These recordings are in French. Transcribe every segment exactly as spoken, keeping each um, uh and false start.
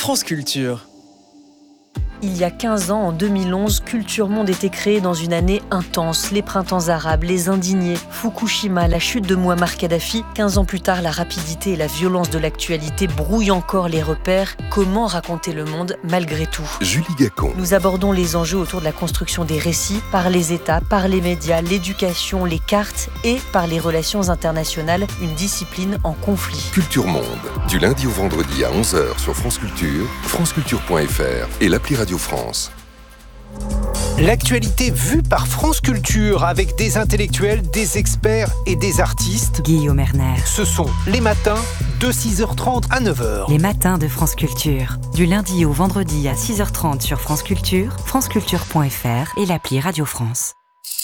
France Culture. Il y a quinze ans, en deux mille onze, Culture Monde était créée dans une année intense. Les printemps arabes, les indignés, Fukushima, la chute de Mouammar Kadhafi. quinze ans plus tard, la rapidité et la violence de l'actualité brouillent encore les repères. Comment raconter le monde malgré tout ? Julie Gacon. Nous abordons les enjeux autour de la construction des récits, par les États, par les médias, l'éducation, les cartes et par les relations internationales, une discipline en conflit. Culture Monde, du lundi au vendredi à onze heures sur France Culture, franceculture point f r et l'appli Radio France. L'actualité vue par France Culture avec des intellectuels, des experts et des artistes. Guillaume Erner. Ce sont les matins de six heures trente à neuf heures. Les matins de France Culture. Du lundi au vendredi à six heures trente sur France Culture, franceculture point f r et l'appli Radio France.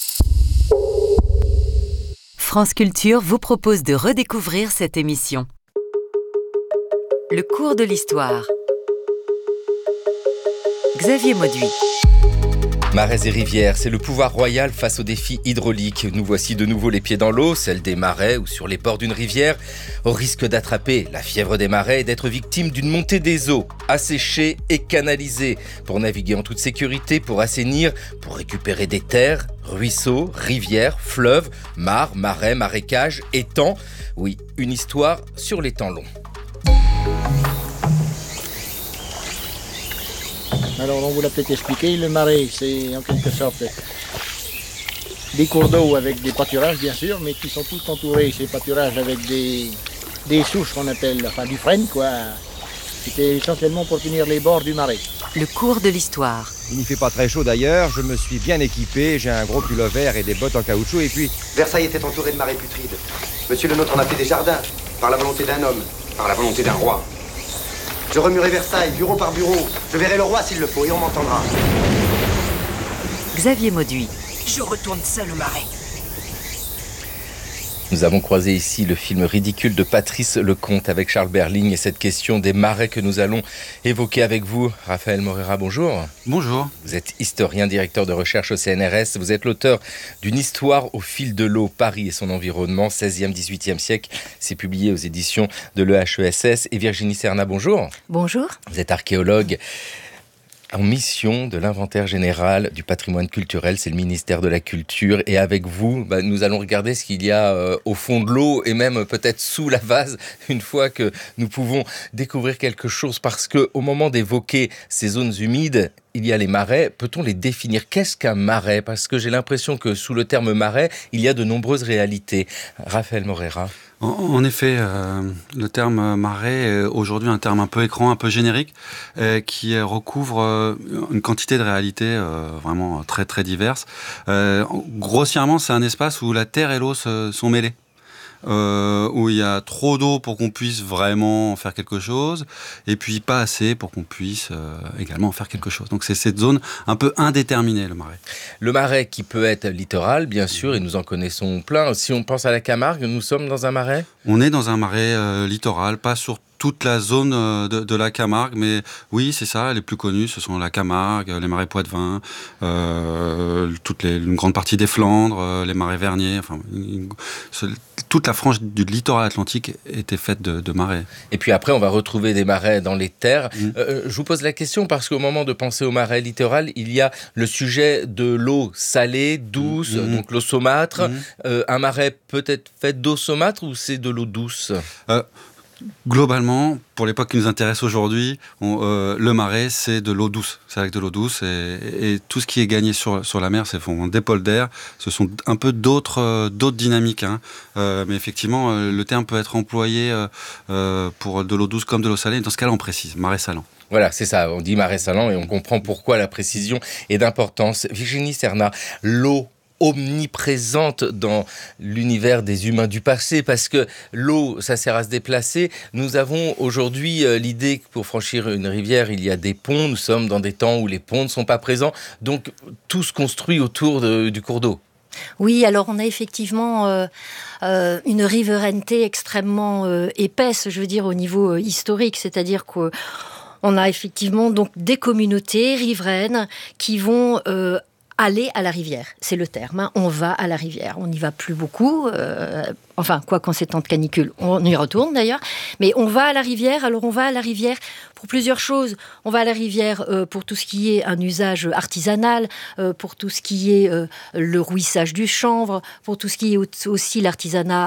France Culture vous propose de redécouvrir cette émission. Le cours de l'histoire. Xavier Mauduit. Marais et rivières, c'est le pouvoir royal face aux défis hydrauliques. Nous voici de nouveau les pieds dans l'eau, celle des marais ou sur les bords d'une rivière, au risque d'attraper la fièvre des marais et d'être victime d'une montée des eaux, asséchée et canalisée, pour naviguer en toute sécurité, pour assainir, pour récupérer des terres, ruisseaux, rivières, fleuves, mares, marais, marécages, étangs. Oui, une histoire sur les temps longs. Alors, on vous l'a peut-être expliqué, le marais, c'est en quelque sorte des cours d'eau avec des pâturages, bien sûr, mais qui sont tous entourés, ces pâturages, avec des, des souches qu'on appelle, enfin du frêne, quoi. C'était essentiellement pour tenir les bords du marais. Le cours de l'histoire. Il n'y fait pas très chaud d'ailleurs, je me suis bien équipé, j'ai un gros pull vert et des bottes en caoutchouc et puis... Versailles était entouré de marais putrides. Monsieur le Nôtre en a fait des jardins, par la volonté d'un homme, par la volonté d'un roi. Je remuerai Versailles, bureau par bureau. Je verrai le roi s'il le faut et on m'entendra. Xavier Mauduit. Je retourne seul au marais. Nous avons croisé ici le film ridicule de Patrice Lecomte avec Charles Berling et cette question des marais que nous allons évoquer avec vous. Raphaël Moreira, bonjour. Bonjour. Vous êtes historien, directeur de recherche au C N R S. Vous êtes l'auteur d'une histoire au fil de l'eau, Paris et son environnement, seizième dix-huitième siècle. C'est publié aux éditions de l'E H E S S. Et Virginie Serna, bonjour. Bonjour. Vous êtes archéologue en mission de l'inventaire général du patrimoine culturel, c'est le ministère de la Culture. Et avec vous, bah, nous allons regarder ce qu'il y a euh, au fond de l'eau et même peut-être sous la vase, une fois que nous pouvons découvrir quelque chose. Parce qu'au moment d'évoquer ces zones humides, il y a les marais. Peut-on les définir ? Qu'est-ce qu'un marais ? Parce que j'ai l'impression que sous le terme marais, il y a de nombreuses réalités. Raphaël Moreira. En, en effet, euh, le terme marais est aujourd'hui un terme un peu écran, un peu générique, euh, qui recouvre euh, une quantité de réalités euh, vraiment très très diverses. Euh, grossièrement, c'est un espace où la terre et l'eau se, sont mêlées. Euh, où il y a trop d'eau pour qu'on puisse vraiment faire quelque chose, et puis pas assez pour qu'on puisse euh, également faire quelque chose. Donc c'est cette zone un peu indéterminée, le marais. Le marais qui peut être littoral, bien sûr, et nous en connaissons plein. Si on pense à la Camargue, nous sommes dans un marais ? On est dans un marais euh, littoral, pas sur toute la zone de, de la Camargue, mais oui, c'est ça, les plus connus, ce sont la Camargue, les marais Poitevin, euh, toute les, une grande partie des Flandres, euh, les marais Verniers, enfin, une, ce, toute la frange du littoral atlantique était faite de, de marais. Et puis après, on va retrouver des marais dans les terres. Mmh. Euh, je vous pose la question parce qu'au moment de penser au marais littoral, il y a le sujet de l'eau salée, douce, mmh. donc l'eau saumâtre. Mmh. Euh, un marais peut être fait d'eau saumâtre ou c'est de l'eau douce ? euh, Globalement, pour l'époque qui nous intéresse aujourd'hui, on, euh, le marais, c'est de l'eau douce. C'est avec de l'eau douce et, et tout ce qui est gagné sur, sur la mer, c'est font des pôles d'air. Ce sont un peu d'autres, euh, d'autres dynamiques. Hein. Euh, mais effectivement, euh, le terme peut être employé euh, euh, pour de l'eau douce comme de l'eau salée. Dans ce cas-là, on précise, marais salant. Voilà, c'est ça. On dit marais salant et on comprend pourquoi la précision est d'importance. Virginie Serna, l'eau omniprésente dans l'univers des humains du passé, parce que l'eau, ça sert à se déplacer. Nous avons aujourd'hui euh, l'idée que pour franchir une rivière, il y a des ponts. Nous sommes dans des temps où les ponts ne sont pas présents. Donc, tout se construit autour de, du cours d'eau. Oui, alors on a effectivement euh, euh, une riverainité extrêmement euh, épaisse, je veux dire, au niveau euh, historique. C'est-à-dire qu'on a effectivement donc des communautés riveraines qui vont... Euh, aller à la rivière, c'est le terme. Hein. On va à la rivière. On n'y va plus beaucoup. Euh, enfin, quoi qu'en ces temps de canicule, on y retourne d'ailleurs. Mais on va à la rivière. Alors, on va à la rivière pour plusieurs choses. On va à la rivière euh, pour tout ce qui est un usage artisanal, euh, pour tout ce qui est euh, le rouissage du chanvre, pour tout ce qui est aussi l'artisanat